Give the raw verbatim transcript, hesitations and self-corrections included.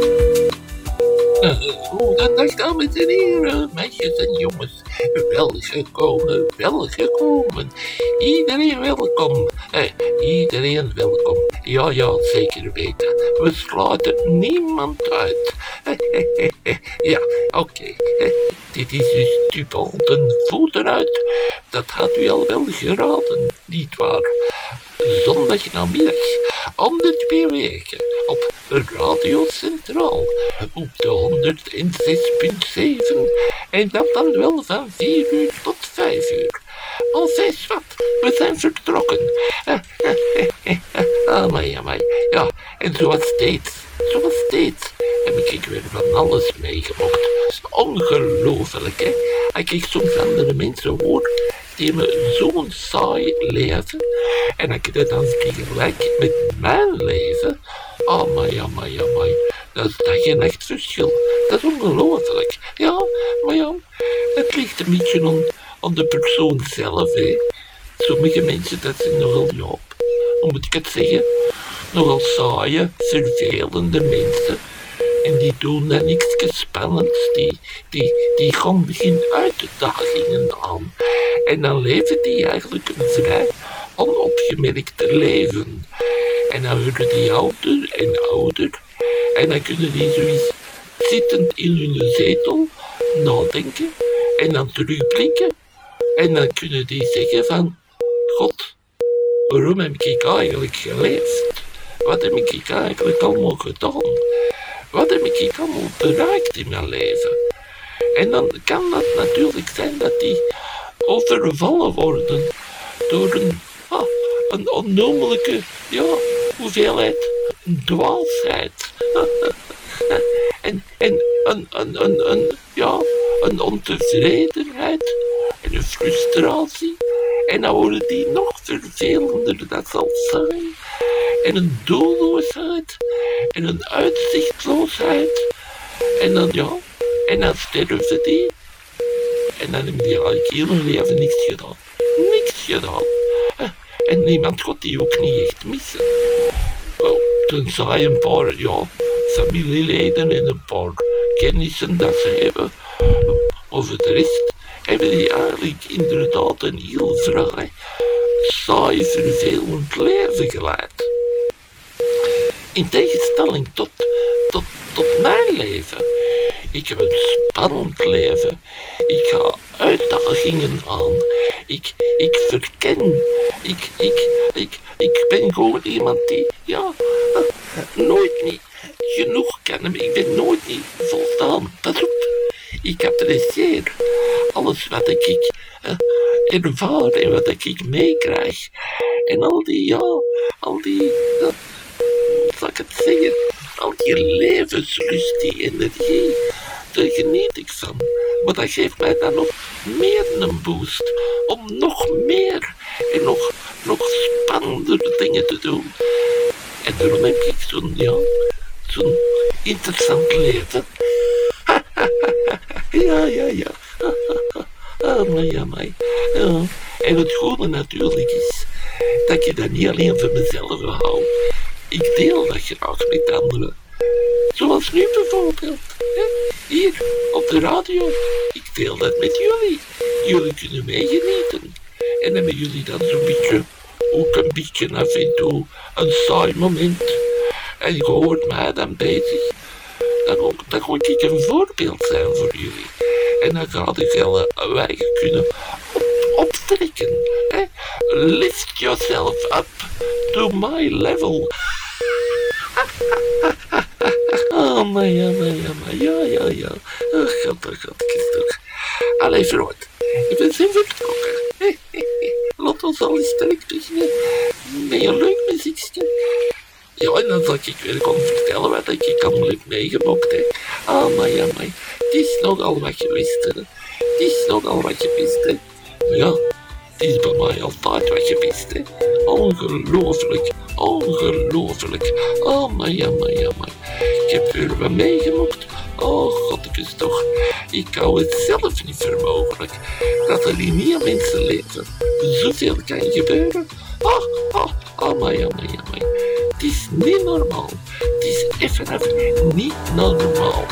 Goedendag dames en heren, meisjes en jongens. Welgekomen, welgekomen. Iedereen welkom. Eh, iedereen welkom. Ja, ja, zeker weten. We sluiten niemand uit. Ja, oké. Okay. Dit is dus Tubal den Voetenuit. Dat had u al wel geraden, nietwaar? Zondagnamiddag, om de twee weken, op Radio Centraal, op de honderdzes punt zeven, en dat dan wel van vier uur tot vijf uur. Al zes wat, we zijn vertrokken. Amai, amai, ja, en zoals steeds, zoals steeds, heb ik weer van alles meegemaakt. Ongelooflijk, hè? Als ik soms andere mensen hoor die me zo'n saai leven, en ik dat dan tegelijk met mijn leven, amai, amai, amai, dat is dat geen echt verschil. Dat is ongelooflijk. Ja, maar ja, het ligt een beetje aan, aan de persoon zelf, hè. Sommige mensen, dat zijn nogal, ja, hoe moet ik het zeggen, nogal saaie, vervelende mensen. En die doen dan niks spannends, die, die, die gaan geen uitdagingen aan. En dan leven die eigenlijk een vrij onopgemerkte leven. En dan worden die ouder en ouder. En dan kunnen die zoiets zittend in hun zetel nadenken. En dan terugblikken. En dan kunnen die zeggen van, God, waarom heb ik eigenlijk geleefd? Wat heb ik eigenlijk allemaal gedaan? Wat heb ik allemaal bereikt in mijn leven? En dan kan dat natuurlijk zijn dat die overvallen worden door een, ah, een onnoemelijke, ja, hoeveelheid dwaasheid. en en een, een, een, een, ja, een ontevredenheid en een frustratie. En dan worden die nog vervelender, dat zal zijn. En een doelloosheid. En een uitzichtloosheid. En dan, ja, en dan sterven die. En dan hebben die eigenlijk heel hun leven niks gedaan. Niks gedaan. En niemand gaat die ook niet echt missen. Wel, tenzij een paar, ja, familieleden en een paar kennissen dat ze hebben. Over de rest hebben die eigenlijk inderdaad een heel vrij, saai, vervelend leven geleid. In tegenstelling tot, tot, tot mijn leven. Ik heb een spannend leven. Ik ga uitdagingen aan. Ik, ik verken. Ik, ik, ik, ik ben gewoon iemand die, ja, nooit niet genoeg kan. Ik ben nooit niet voldaan. Pas op. Ik apprecieer alles wat ik uh, ervaar en wat ik meekrijg. En al die, ja, al die, uh, zal ik het zeggen, al die levenslust, die energie, daar geniet ik van. Maar dat geeft mij dan nog meer een boost om nog meer en nog, nog spannendere dingen te doen. En daarom heb ik zo'n, ja, zo'n interessant leven. Ja, ja, ja. Amai, amai. Ja. En het goede natuurlijk is dat je dat niet alleen voor mezelf houdt. Ik deel dat graag met anderen. Zoals nu bijvoorbeeld. Hier, op de radio. Ik deel dat met jullie. Jullie kunnen meegenieten. En hebben jullie dan zo'n beetje, ook een beetje af en toe, een saai moment. En je hoort mij dan bezig. Dan, dan ga ik een voorbeeld zijn voor jullie. En dan ga ik hele wijgen kunnen op, optrekken. Hè? Lift yourself up to my level. Oh, my, ja, my, ja, my, ja, ja, ja. Oh, god, oh, god, kies toch. Allee, vriend. Ik ben zo vertrokken. Laat ons al eens terug beginnen met een leuk muziekje. Ja, en dan zal ik weer gaan vertellen wat ik allemaal heb meegemaakt, hè. Ah, maar ja, maar het is nogal wat je wist, hè. Het is nogal wat je wist, hè. Ja, het is bij mij altijd wat je wist, hè. Ongelooflijk, ongelooflijk. Oh, maar ja, maar ja, maar ik heb weer wat meegemaakt. Oh, god, ik is toch. Ik hou het zelf niet voor mogelijk dat er in meer mensen leven zoveel kan gebeuren. Oh, oh, oh, maar ja, maar ja, maar het is niet normaal. Het is even, even niet normaal.